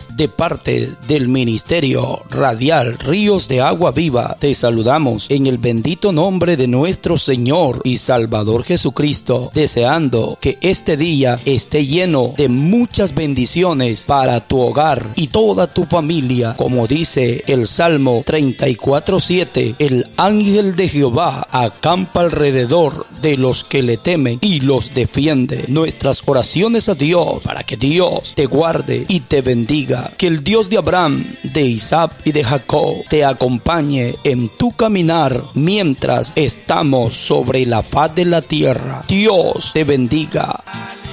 días. De parte del Ministerio Radial Ríos de Agua Viva, te saludamos en el bendito nombre de nuestro Señor y Salvador Jesucristo, deseando que este día esté lleno de muchas bendiciones para tu hogar y toda tu familia. Como dice el Salmo 34:7, el ángel de Jehová acampa alrededor de los que le temen y los defiende. Nuestras oraciones a Dios para que Dios te guarde y te bendiga. Que el Dios de Abraham, de Isaac y de Jacob te acompañe en tu caminar mientras estamos sobre la faz de la tierra. Dios te bendiga.